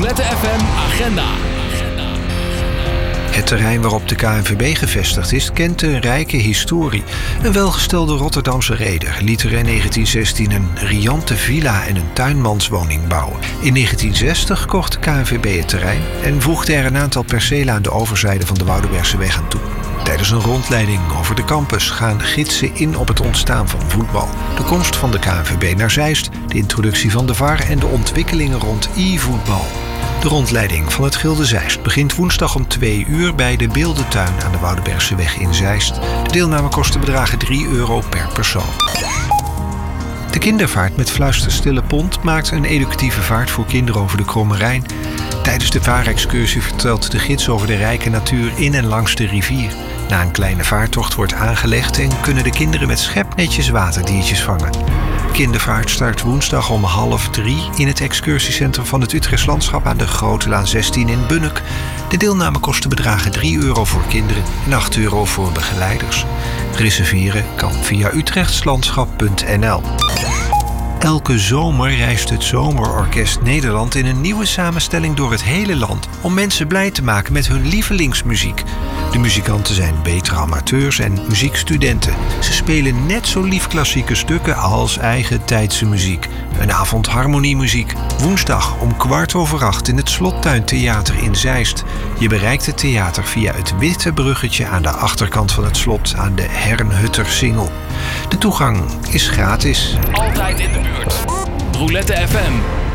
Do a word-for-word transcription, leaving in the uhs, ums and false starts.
Roulette F M Agenda. Het terrein waarop de K N V B gevestigd is, kent een rijke historie. Een welgestelde Rotterdamse reder liet er in negentien zestien een riante villa en een tuinmanswoning bouwen. In negentien zestig kocht de K N V B het terrein en voegde er een aantal percelen aan de overzijde van de Woudenbergseweg aan toe. Tijdens een rondleiding over de campus gaan gidsen in op het ontstaan van voetbal, de komst van de K N V B naar Zeist, de introductie van de V A R en de ontwikkelingen rond e-voetbal. De rondleiding van het Gilde Zeist begint woensdag om twee uur bij de Beeldentuin aan de Woudenbergseweg in Zeist. De deelnamekosten bedragen drie euro per persoon. De kindervaart met Fluisterstille Pont maakt een educatieve vaart voor kinderen over de Kromme Rijn. Tijdens de vaarexcursie vertelt de gids over de rijke natuur in en langs de rivier. Na een kleine vaartocht wordt aangelegd en kunnen de kinderen met schepnetjes waterdiertjes vangen. Kindervaart start woensdag om half drie in het excursiecentrum van het Utrechts Landschap aan de Grote Laan zestien in Bunnik. De deelnamekosten bedragen drie euro voor kinderen en acht euro voor begeleiders. Reserveren kan via utrechtslandschap punt n l. Elke zomer reist het Zomerorkest Nederland in een nieuwe samenstelling door het hele land om mensen blij te maken met hun lievelingsmuziek. De muzikanten zijn betere amateurs en muziekstudenten. Ze spelen net zo lief klassieke stukken als eigen tijdse muziek. Een avond harmoniemuziek. Woensdag om kwart over acht in het Slottuintheater in Zeist. Je bereikt het theater via het witte bruggetje aan de achterkant van het slot aan de Hernhuttersingel. De toegang is gratis. Altijd in de buurt. Roulette F M.